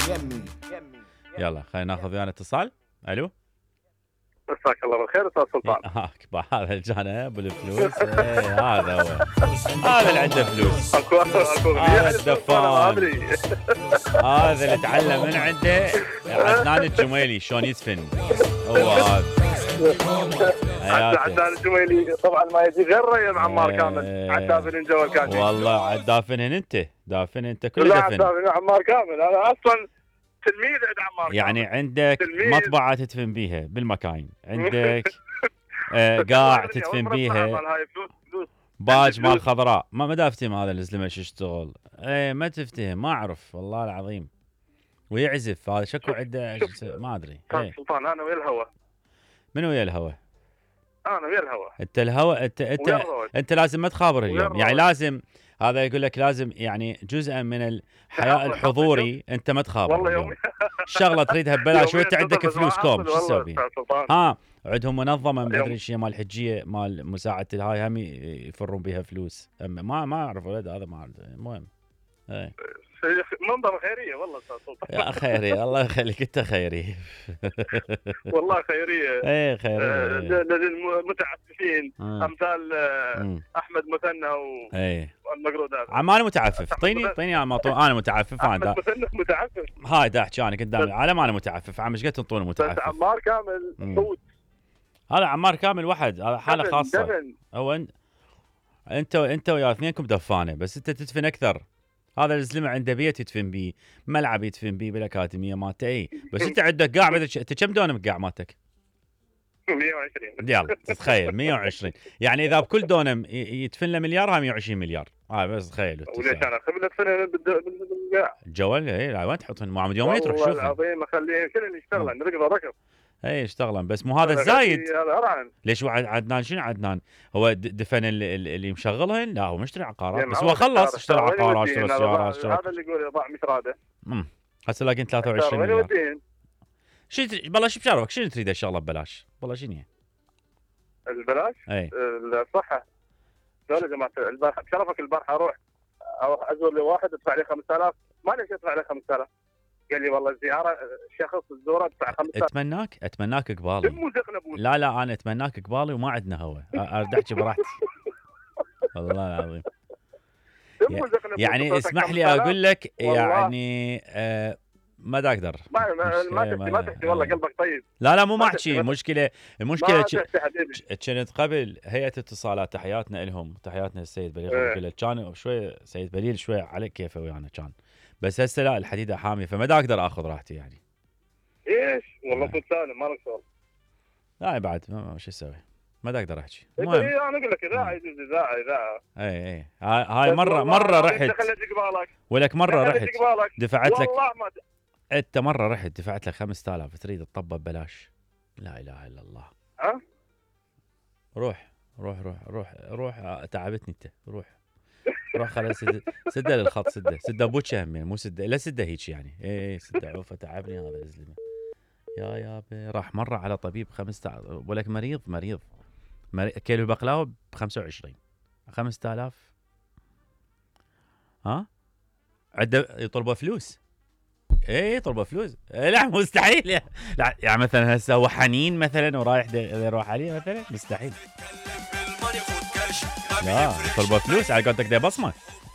يلا خلينا ناخذ ويانا اتصال. الو مساك الله بالخير استاذ سلطان. هذا الجانب بالفلوس. هذا هو، هذا اللي عنده فلوس، هذا الدفان، هذا اللي تعلم من عنده عدنان الجميلي شلون يدفن. هو هذا عدنان الجميلي طبعا ما يجي غير عمار كامل. عدافن جو الكاتب والله عدافنهن انت، دافن انت كل لا دفن. عدافن عمار كامل. انا اصلا تلميذ عند عمار يعني كامل. عندك مطبعة تدفن بيها بالمكاين، عندك قاع تدفن بيها، باج مال خضراء. ما دافتهم هذا الزلمه شو يشتغل. ما تفتهم، ما اعرف والله العظيم. ويعزف هذا شكو عنده ما ادري. سلطان انا ويا الهوى. من ويا الهوى؟ انا ويا الهوى. انت الهوى، انت لازم ما تخابر اليوم، يعني لازم هذا يقول لك لازم يعني جزءا من الحياء الحضوري انت ما تخابر. والله يوم الشغله تريدها ببلاش وانت عندك فلوس كوم، شو تسوي بيها؟ عندهم منظمه ما ادري شيء مال حجيه مال مساعده الهاي هم يفرون بها فلوس. ما اعرف ولد هذا ما اعرف. المهم منظمه خيريه والله استاذ سلطان. يا خيري الله يخليك، انت خيري والله خيريه. ايه خيريه للمتعففين امثال احمد مثنى والمقرودات. انا متعفف. طيني انا متعفف. انا متعفف. هاي دا احكي انا قدام العالم انا متعفف. ايش قد تنطون متعفف؟ عمار كامل حوت. هذا عمار كامل وحد، هذا حاله خاصه. هو انت ويا اثنينكم دفانه، بس انت تدفن اكثر. هذا الزلمه عنده بيت يدفن بيه، ملعب يدفن بيه بالاكاديميه مالته. اي بس انت عندك قاع. انت كم دونم قاع مالتك؟ 120. يلا تتخيل 120. يعني اذا بكل دونم يدفن له مليار، ها 120 مليار. بس تخيل. وليش انا اخذ ادفن بالقاع؟ جوال لا وين تحطهم؟ معمد يوم تروح شوف. والله العظيم اخليه كل يشتغل نركض ركض. اي اشتغلن بس مو هذا الزايد. ليش عدنان شنو عدنان؟ هو دفن اللي مشغلهن؟ لا هو مشتري عقارات بس هو خلص اشترى عقارات اشترى سيارات هذا اللي يقول يضاع مشراده. هسه لاقين 23 مليار. شو والله شو بشارك؟ شنو تريد الشغله ببلاش؟ والله شنو هي؟ البلاش؟ اي الصحه. يا جماعه البارحه بشرفك البارحه اروح ازور لي واحد ادفع لي 5000. ما ليش ادفع لي 5000؟ قال لي والله الزياره شخص الزوره ادفع 5000. اتمناك قبالي. لا انا اتمناك قبالي وما عندنا هوا. ارد احكي براحتي والله العظيم. يعني اسمح لي اقول لك يعني ما دا اقدر. ما تحكي والله قلبك طيب. لا مو ما احكي. المشكله كانت قبل هيئه اتصالات، تحياتنا لهم، تحياتنا للسيد بليل. كان شوي سيد بليل شوي على كيفه ويانا كان، بس هسه لا الحديده حاميه فما دا اقدر اخذ راحتي يعني. ايش والله كنت سالم ما لك شغل. لا بعد شو اسوي؟ ما دا اقدر احكي. انا اقول لك اذاعه يجوز اذاعه. اي هاي مره رحت ولك مره رحت دفعت لك. انت مره رحت دفعت لك 5000 تريد تطبق ببلاش؟ لا اله الا الله. روح تعبتني انت. روح خلاص سده للخط. سده ابوك همين مو سده لا سده هيك يعني. اي سده عوفه تعبني هذا الزلمه. يا راح مره على طبيب 5000 ولك مريض كيلو بقلاوه ب 25 5000. عنده يطلبوا فلوس. يطلبوا فلوس. لا مستحيل. لا يعني مثلا هسه هو حنين مثلا ورايح يروح عليه مثلا مستحيل. لا يطلبوا فلوس على قولتك ده بصمه.